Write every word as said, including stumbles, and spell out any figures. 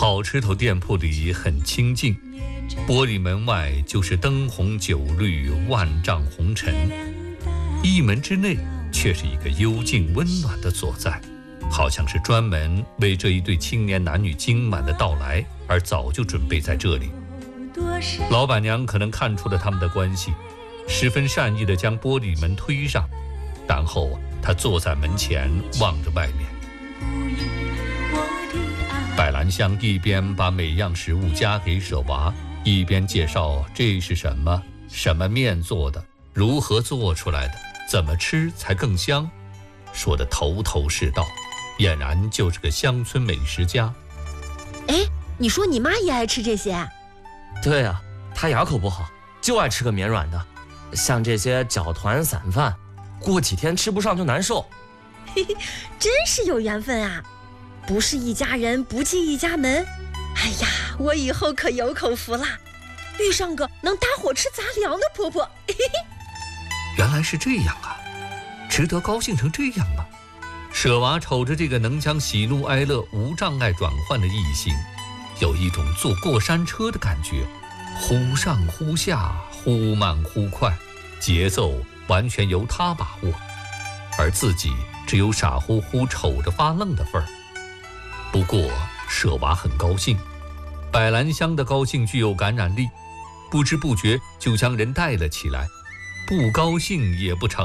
好吃头店铺里很清静，玻璃门外就是灯红酒绿，万丈红尘。一门之内却是一个幽静温暖的所在，好像是专门为这一对青年男女今晚的到来而早就准备在这里。老板娘可能看出了他们的关系，十分善意地将玻璃门推上，然后她坐在门前望着外面。百兰香一边把每样食物夹给舍娃，一边介绍这是什么，什么面做的，如何做出来的，怎么吃才更香，说得头头是道，俨然就是个乡村美食家。 哎，你说你妈也爱吃这些？ 对啊，她牙口不好，就爱吃个绵软的，像这些饺团散饭，过几天吃不上就难受。 嘿嘿，真是有缘分啊！不是一家人不进一家门。哎呀，我以后可有口福啦，遇上个能搭伙吃杂粮的婆婆。嘿嘿， 原来是这样啊，值得高兴成这样吗？舍娃瞅着这个能将喜怒哀乐无障碍转换的异性，有一种坐过山车的感觉，忽上忽下，忽慢忽快，节奏完全由他把握，而自己只有傻乎乎瞅着发愣的份儿。不过舍娃很高兴，百兰香的高兴具有感染力，不知不觉就将人带了起来，不高兴也不成。